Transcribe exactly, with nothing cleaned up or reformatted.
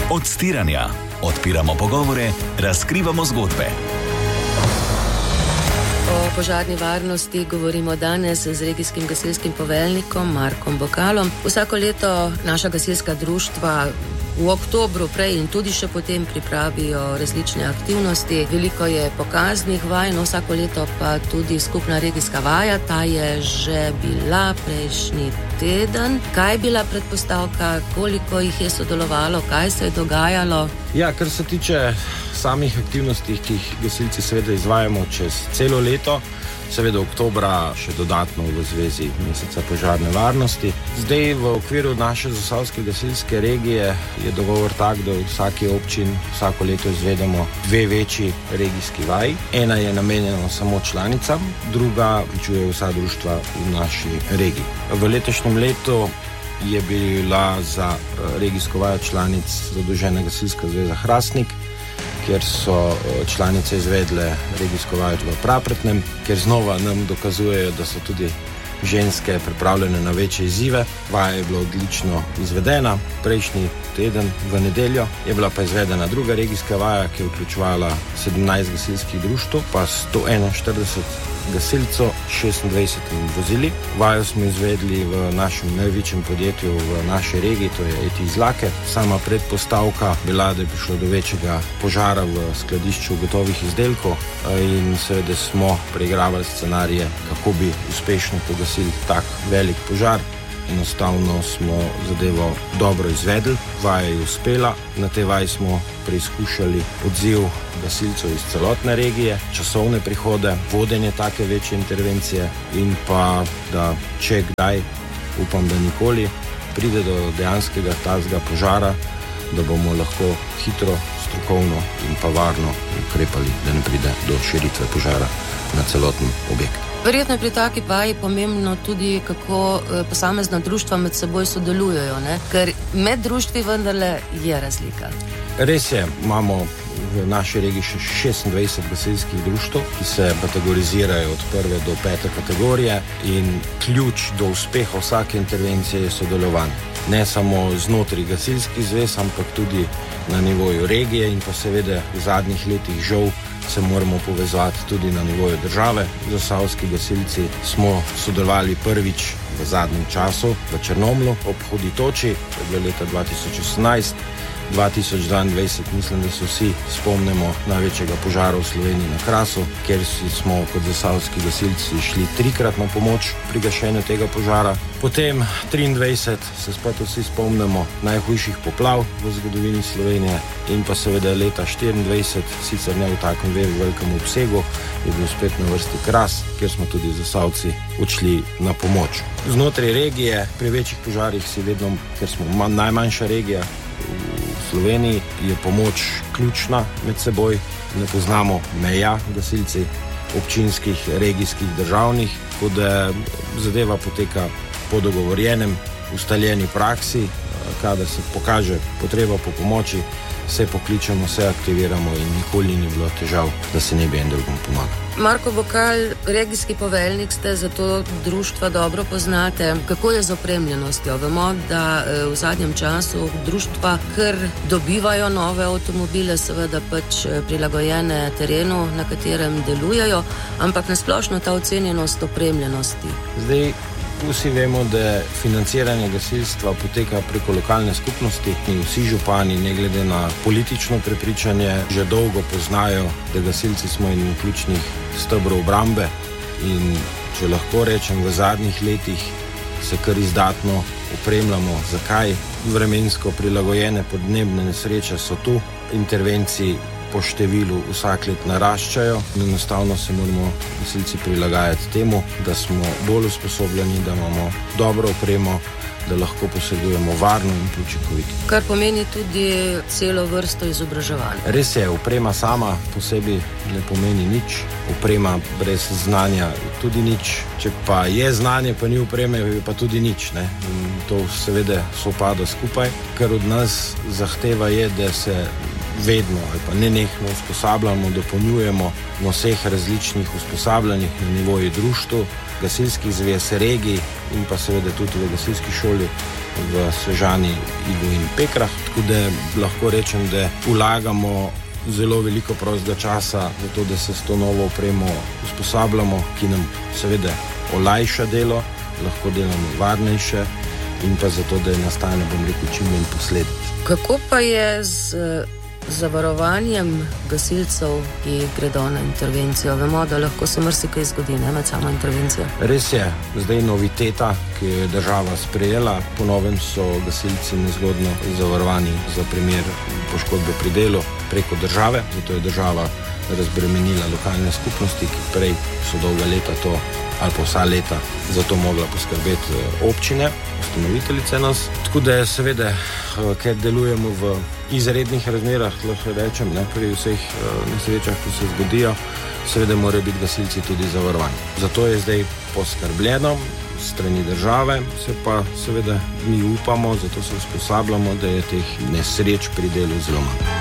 Odstiranja. Odpiramo pogovore, razkrivamo zgodbe. O požarni varnosti govorimo danes z regijskim gasilskim poveljnikom Markom Bokalom. Vsako leto naša gasilska društva v oktobru prej in tudi še potem pripravijo različne aktivnosti. Veliko je pokaznih vaj, no vsako leto pa tudi skupna regijska vaja. Ta je že bila prejšnji teden. Kaj je bila predpostavka, koliko jih je sodelovalo, kaj se je dogajalo? Ja, kar se tiče samih aktivnosti, ki jih gasilci seveda izvajamo čez celo leto, seveda oktobra še dodatno v zvezi meseca požarne varnosti. Zdaj v okviru naše zasavske gasilske regije je dogovor tak, da v vsaki občini vsako leto izvedemo dve večji regijski vaji. Ena je namenjena samo članicam, druga vključuje vsa društva v naši regiji. V letošnjem letu je bila za regijsko vajo članic zadolžena Gasilska zveza Hrastnik, kjer so članice izvedle regijsko vajo v Prapretnem, kjer znova nam dokazujejo, da so tudi ženske pripravljene na večje izzive. Vaja je bila odlično izvedena. Prejšnji teden v nedeljo je bila pa izvedena druga regijska vaja, ki je vključevala sedemnajst gasilskih društev, pa sto enainštirideset gasilcev, šestindvajset vozili. Vajo smo izvedli v našem največjem podjetju v naši regiji, to je E T Izlake. Sama predpostavka bila, da je prišlo do večjega požara v skladišču gotovih izdelkov in seveda smo preigravali scenarije, kako bi uspešno pogasili tak velik požar. Enostavno smo zadevo dobro izvedli, vaja je uspela. Na tej vaji smo preizkušali odziv gasilcev iz celotne regije, časovne prihode, vodenje take večje intervencije in pa, da če kdaj, upam, da nikoli, pride do dejanskega tazga požara, da bomo lahko hitro, strokovno in pa varno ukrepali, da ne pride do širitve požara na celoten objekt. Verjetno je pri taki vaji pomembno tudi, kako posamezna društva med seboj sodelujejo, ne? Ker med društvi vendarle je razlika. Res je, imamo v naši regiji še šestindvajset gasilskih društev, ki se kategorizirajo od prve do pete kategorije in ključ do uspeha vsake intervencije je sodelovanje. Ne samo znotraj gasilskih zvez, ampak tudi na nivoju regije in pa seveda v zadnjih letih žal se moramo povezati tudi na nivoju države. Zasavski gasilci smo sodelovali prvič v zadnjem času v Črnomlju ob Hudi toči, to je bilo leta dva tisoč osemnajst. dva tisoč dvaindvajset mislim, da se vsi spomnimo največjega požara v Sloveniji na Krasu, kjer smo kot zasavski gasilci šli trikrat na pomoč pri gašenju tega požara. Potem triindvajset se spet vsi spomnimo najhujših poplav v zgodovini Slovenije in pa seveda leta štiriindvajset, sicer ne v takem velikem obsegu, je bil spet na vrsti Kras, kjer smo tudi zasavci odšli na pomoč. Znotraj regije pri večjih požarih si vedno, ker smo najmanjša regija v Sloveniji, je pomoč ključna med seboj. Ne poznamo meja gasilci občinskih, regijskih, državnih, tako da zadeva poteka po dogovorjenem, ustaljeni praksi. Kadar se pokaže potreba po pomoči, se pokličemo, se aktiviramo in nikoli ni bilo težav, da se ne bi en drugom pomagal. Marko Bokal, regijski poveljnik ste, zato društva dobro poznate. Kako je z opremljenostjo? Vemo, da v zadnjem času društva kar dobivajo nove avtomobile, seveda pač prilagojene terenu, na katerem delujejo, ampak nasplošno ta ocenjenost opremljenosti. Zdaj, vsi vemo, da financiranje gasilstva poteka preko lokalne skupnosti in vsi župani, ne glede na politično prepričanje, že dolgo poznajo, da gasilci smo eden ključnih stebrov obrambe in če lahko rečem, v zadnjih letih se kar izdatno opremljamo. Zakaj? Vremensko prilagojene podnebne nesreče so tu, intervenciji po številu vsak let naraščajo in enostavno se moramo gasilci prilagajati temu, da smo bolj usposobljeni, da imamo dobro opremo, da lahko posredujemo varno in učinkovito. Kar pomeni tudi celo vrsto izobraževanj. Res je, oprema sama posebej ne pomeni nič, oprema brez znanja tudi nič. Če pa je znanje, pa ni opreme, je pa tudi nič, ne? In to seveda sopada skupaj. Kar od nas zahteva je, da se vedno ali pa nenehno usposabljamo, dopolnjujemo na vseh različnih usposabljanjih na nivoju društv, gasilskih zvez, regij in pa seveda tudi v gasilski šoli v Sežani, Igu in Pekrah. Tako da lahko rečem, da vlagamo zelo veliko prostega časa za to, da se s to novo opremo usposabljamo, ki nam seveda olajša delo, lahko delamo varnejše in pa zato, da nastane, bom rekel, čim manj posledic. Kako pa je z zavarovanjem gasilcev, ki gredo na intervencijo? Vemo, da lahko se marsikaj zgodi, ne, med samo intervencijo. Res je, zdaj noviteta, ki je država sprejela, po novem so gasilci nezgodno zavarovani za primer poškodbe pri delu preko države, zato je država razbremenila lokalne skupnosti, ki prej so dolga leta to ali pa vsa leta za to mogla poskrbeti občine, ustanoviteljice nas. Tako da je seveda, ker delujemo v izrednih razmerah, lahko rečem, ne, pri vseh nesrečah, ki se zgodijo, seveda morajo biti gasilci tudi zavarovani. Zato je zdaj poskrbljeno strani države, se pa seveda mi upamo, zato se usposabljamo, da je teh nesreč pri delu zelo manj.